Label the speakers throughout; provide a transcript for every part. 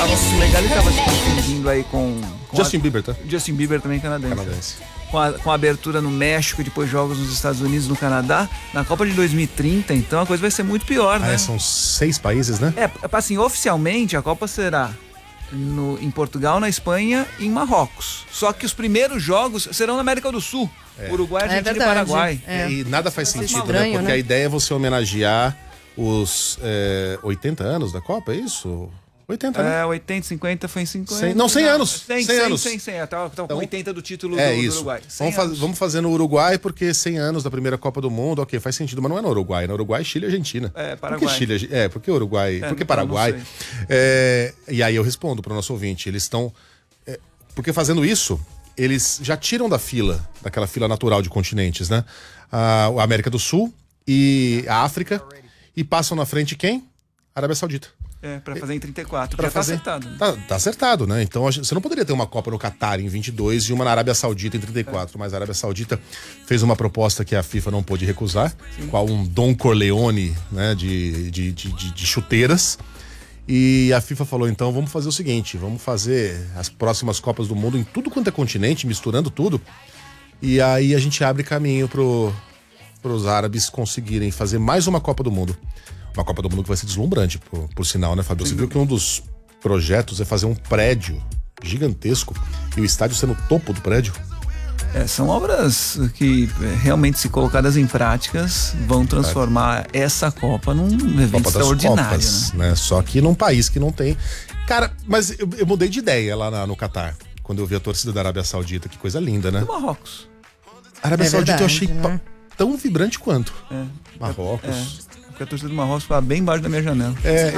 Speaker 1: legal, ele tava se confundindo aí com
Speaker 2: Justin Bieber, tá?
Speaker 1: Justin Bieber também canadense. Com a abertura no México e depois jogos nos Estados Unidos, no Canadá, na Copa de 2030, então a coisa vai ser muito pior, né?
Speaker 2: São 6 países, né?
Speaker 1: Assim, oficialmente a Copa será em Portugal, na Espanha e em Marrocos. Só que os primeiros jogos serão na América do Sul. Uruguai, Argentina e Paraguai.
Speaker 2: E nada faz sentido,
Speaker 3: estranho,
Speaker 2: né? Porque
Speaker 3: né?
Speaker 2: a ideia é você homenagear os 80 anos da Copa, é isso? 80, né?
Speaker 1: 80, 50 foi em 50.
Speaker 2: 100 anos.
Speaker 1: 100
Speaker 2: anos.
Speaker 1: 100. Tava com 80 do título do
Speaker 2: isso.
Speaker 1: Uruguai.
Speaker 2: Vamos fazer no Uruguai, porque 100 anos da primeira Copa do Mundo, ok, faz sentido, mas não é no Uruguai. No Uruguai, Chile e Argentina.
Speaker 1: Paraguai.
Speaker 2: Por que Chile? Por que Uruguai? Por que Paraguai? E aí eu respondo para o nosso ouvinte, eles estão... porque fazendo isso, eles já tiram daquela fila natural de continentes, né? A América do Sul e a África, e passam na frente quem? Arábia Saudita.
Speaker 1: Pra fazer em 34,
Speaker 2: pra fazer.
Speaker 1: Tá acertado.
Speaker 2: Tá acertado, né? Então você não poderia ter uma Copa no Catar em 22 e uma na Arábia Saudita em 34, mas a Arábia Saudita fez uma proposta que a FIFA não pôde recusar, qual um Don Corleone, né, de chuteiras. E a FIFA falou, então vamos fazer o seguinte, vamos fazer as próximas Copas do Mundo em tudo quanto é continente, misturando tudo, e aí a gente abre caminho pros árabes conseguirem fazer mais uma Copa do Mundo. Uma Copa do Mundo que vai ser deslumbrante, por sinal, né, Fábio? Você viu que um dos projetos é fazer um prédio gigantesco e o estádio ser no topo do prédio?
Speaker 1: São obras que realmente, se colocadas em práticas, vão transformar essa Copa num evento
Speaker 2: Copa
Speaker 1: extraordinário,
Speaker 2: Copas, né? Só que num país que não tem... Cara, mas eu mudei de ideia lá no Catar, quando eu vi a torcida da Arábia Saudita, que coisa linda, né?
Speaker 1: Do Marrocos.
Speaker 2: A Arábia Saudita
Speaker 3: verdade,
Speaker 2: eu achei
Speaker 3: né?
Speaker 2: tão vibrante quanto. Marrocos.
Speaker 1: Porque a torcida do Marrocos ficava bem embaixo da minha janela.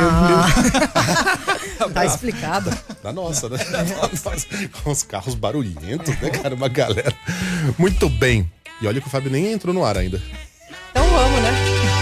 Speaker 3: Tá explicado.
Speaker 2: Da nossa, né? Com os carros barulhentos, né, cara? Uma galera. Muito bem. E olha que o Fábio nem entrou no ar ainda.
Speaker 3: Então vamos, né?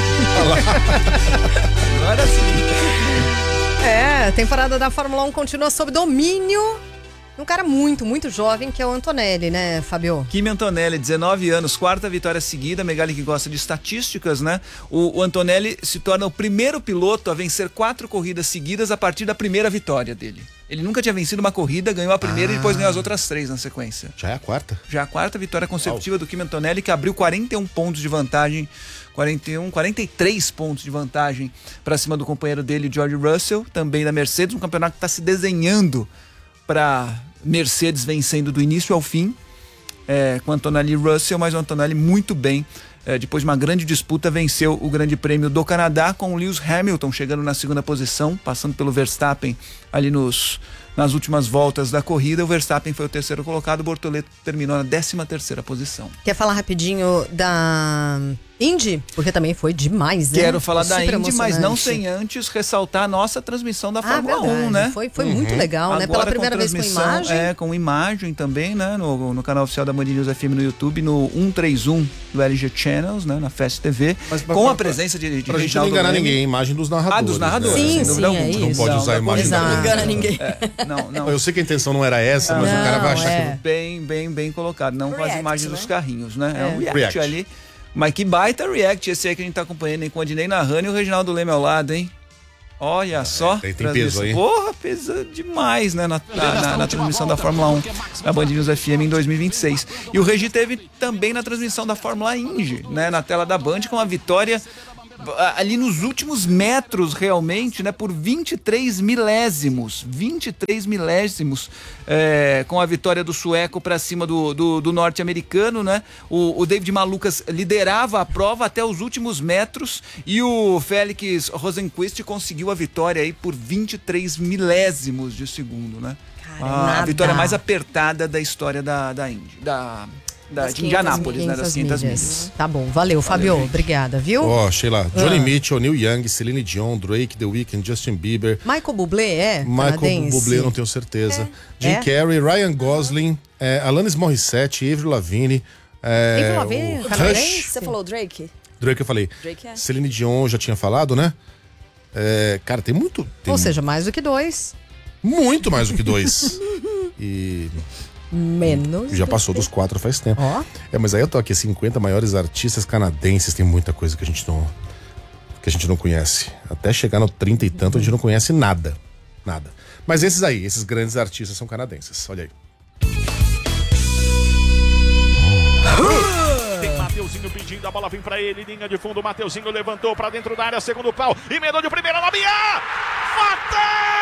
Speaker 1: Agora sim.
Speaker 3: A temporada da Fórmula 1 continua sob domínio de um cara muito, muito jovem, que é o Antonelli, né, Fabio?
Speaker 1: Kimi Antonelli, 19 anos, 4ª vitória seguida. Megali, que gosta de estatísticas, né? O Antonelli se torna o primeiro piloto a vencer 4 corridas seguidas a partir da primeira vitória dele. Ele nunca tinha vencido uma corrida, ganhou a primeira e depois ganhou as outras 3 na sequência.
Speaker 2: Já é a quarta?
Speaker 1: Já a 4ª vitória consecutiva do Kimi Antonelli, que abriu 41 pontos de vantagem, 43 pontos de vantagem para cima do companheiro dele, George Russell, também da Mercedes, um campeonato que está se desenhando para Mercedes vencendo do início ao fim, com Antonelli e Russell, mas o Antonelli muito bem. Depois de uma grande disputa, venceu o Grande Prêmio do Canadá, com o Lewis Hamilton chegando na 2ª posição, passando pelo Verstappen ali nas últimas voltas da corrida. O Verstappen foi o 3º colocado, o Bortoleto terminou na 13ª posição.
Speaker 3: Quer falar rapidinho da Indy? Porque também foi demais, né?
Speaker 1: Quero falar da
Speaker 3: Super
Speaker 1: Indy, mas não
Speaker 3: emocionante.
Speaker 1: sem antes ressaltar a nossa transmissão da Fórmula
Speaker 3: verdade.
Speaker 1: 1, né?
Speaker 3: Foi muito legal, né? Pela primeira vez com imagem.
Speaker 1: Com imagem também, né? No canal oficial da Band News FM no YouTube, no 131 do LG Channels, né? Na Fast TV, com a presença de
Speaker 2: Pra gente não enganar ninguém, a imagem dos narradores.
Speaker 1: dos narradores.
Speaker 2: Né?
Speaker 3: Sim,
Speaker 1: sem dúvida alguma.
Speaker 3: é
Speaker 2: Não
Speaker 3: isso.
Speaker 2: pode usar a imagem da
Speaker 3: Não engana ninguém.
Speaker 1: Não.
Speaker 2: Eu sei que a intenção não era essa, mas o cara vai achar que...
Speaker 1: Bem colocado. Não com as
Speaker 4: React,
Speaker 1: imagens
Speaker 4: né?
Speaker 1: dos carrinhos, né? É um react
Speaker 2: React.
Speaker 1: ali. Mas que baita react esse aí que a gente tá acompanhando, hein? Com o Adnei narrando e o Reginaldo Leme ao lado, hein? Olha só.
Speaker 2: Tem peso aí.
Speaker 1: Porra, pesa demais, né? Na transmissão da Fórmula 1 na Band News FM em 2026. E o Regi teve também na transmissão da Fórmula Indy, né? Na tela da Band, com a vitória ali nos últimos metros, realmente, né, por 23 milésimos, com a vitória do sueco para cima do norte-americano, né? O David Malukas liderava a prova até os últimos metros e o Félix Rosenqvist conseguiu a vitória aí por 23 milésimos de segundo, né? A vitória mais apertada da história da Indy, de Indianápolis, né? Das 500 milhas.
Speaker 3: Tá bom, valeu, Fabio. Obrigada, viu?
Speaker 2: Sheila, Johnny Mitchell, Neil Young, Celine Dion, Drake, The Weeknd, Justin Bieber.
Speaker 3: Michael Bublé
Speaker 2: Michael
Speaker 3: canadense?
Speaker 2: Bublé, não tenho certeza. Jim Carrey, Ryan Gosling, Alanis Morissette, Avril Lavigne.
Speaker 3: Avril Lavigne, canadense?
Speaker 2: Rush.
Speaker 4: Você falou Drake?
Speaker 2: Drake eu falei.
Speaker 4: Drake é.
Speaker 2: Celine Dion, já tinha falado, né? Cara, tem muito...
Speaker 3: Ou seja, mais do que 2.
Speaker 2: Muito mais do que 2. E...
Speaker 3: Menos.
Speaker 2: já passou dos 4 faz tempo.
Speaker 3: Ó.
Speaker 2: Mas aí eu tô aqui, 50 maiores artistas canadenses, tem muita coisa que a gente não conhece. Até chegar no 30 e tanto, a gente não conhece nada. Mas esses grandes artistas são canadenses. Olha aí.
Speaker 4: Tem Mateuzinho pedindo, a bola vem pra ele, linha de fundo, Mateuzinho levantou pra dentro da área, segundo pau, emendou de primeira na minha! Fatal!